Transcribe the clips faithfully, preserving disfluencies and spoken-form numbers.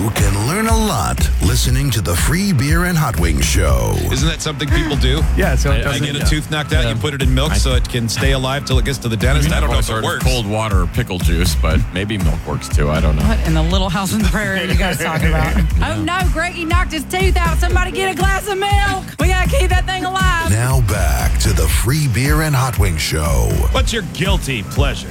You can learn a lot listening to the Free Beer and Hot Wings Show. Isn't that something people do? Yeah, so it I, I doesn't- get a yeah. tooth knocked out, Yeah. you put it in milk so it can stay alive till it gets to the dentist. I don't know if sort it of works. cold water or pickle juice, but maybe milk works too. I don't know. What in the little house on the prairie are you guys talking about? Oh no, Greggy knocked his tooth out. Somebody get a glass of milk. We gotta keep that thing alive. Now back to the Free Beer and Hot Wings Show. What's your guilty pleasure?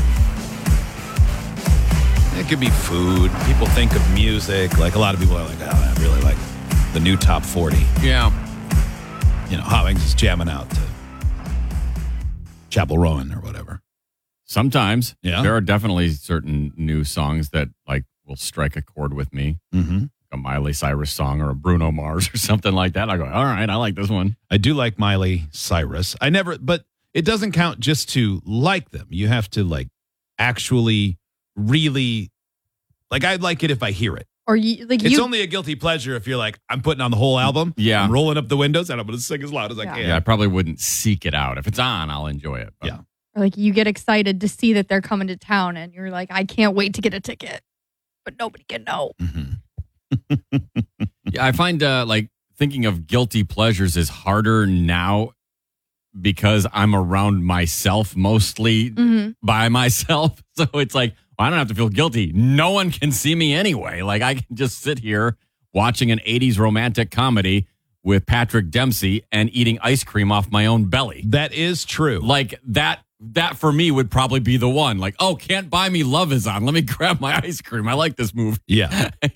It could be food. People think of music. Like a lot of people are like, oh, I really like the new top forty. Yeah. You know, Hot Wings is jamming out to Chapel Rowan or whatever. Sometimes. Yeah. There are definitely certain new songs that like will strike a chord with me. Mm-hmm. A Miley Cyrus song or a Bruno Mars or something like that. I go, all right, I like this one. I do like Miley Cyrus. I never, but it doesn't count just to like them. You have to like actually really, like I'd like it if I hear it. Or you like It's you only a guilty pleasure if you're like, I'm putting on the whole album. Yeah. I'm rolling up the windows and I'm going to sing as loud as I Yeah. can. Yeah, I probably wouldn't seek it out. If it's on, I'll enjoy it. But Yeah. or like you get excited to see that they're coming to town and you're like, I can't wait to get a ticket. But nobody can know. Mm-hmm. Yeah, I find uh, like thinking of guilty pleasures is harder now because I'm around myself mostly Mm-hmm. by myself. So it's like, I don't have to feel guilty. No one can see me anyway. Like I can just sit here watching an eighties romantic comedy with Patrick Dempsey and eating ice cream off my own belly. That is true. Like that, that for me would probably be the one. Like, oh, Can't Buy Me Love is on. Let me grab my ice cream. I like this movie. Yeah.